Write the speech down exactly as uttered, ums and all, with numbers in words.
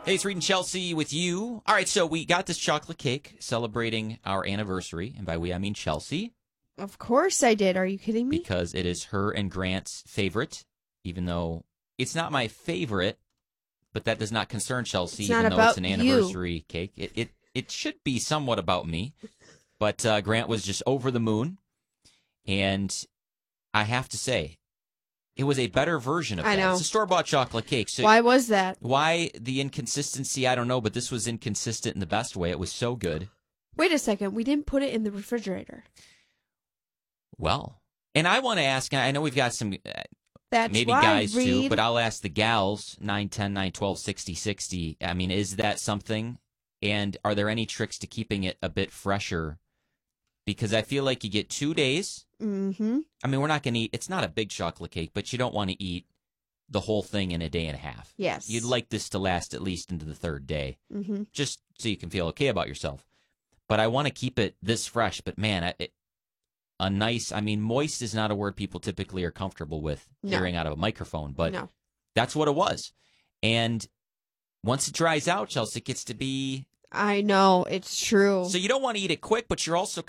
Hey, it's Reed and Chelsea with you. All right, so we got this chocolate cake celebrating our anniversary, and by we I mean Chelsea. Of course I did. Are you kidding me? Because it is her and Grant's favorite, even though it's not my favorite, but that does not concern Chelsea, It's even not though about it's an anniversary you. cake. It, it it should be somewhat about me, but uh, Grant was just over the moon, and I have to say, it was a better version of I that. know. It's a store-bought chocolate cake. So Why was that? Why the inconsistency, I don't know, but this was inconsistent in the best way. It was so good. Wait a second. We didn't put it in the refrigerator. Well, and I want to ask, I know we've got some, uh, That's maybe why, guys Reed. too, but I'll ask the gals, nine ten, nine twelve, sixty, sixty. I mean, is that something? And are there any tricks to keeping it a bit fresher? Because I feel like you get two days. Mm-hmm. I mean, we're not going to eat, it's not a big chocolate cake, but you don't want to eat the whole thing in a day and a half. Yes. You'd like this to last at least into the third day, Mm-hmm. just so you can feel okay about yourself. But I want to keep it this fresh. But man, I- it, a nice, I mean, moist is not a word people typically are comfortable with No. hearing out of a microphone, but No. that's what it was. And once it dries out, Chelsea, it gets to be, I know. It's true. so you don't want to eat it quick, but you're also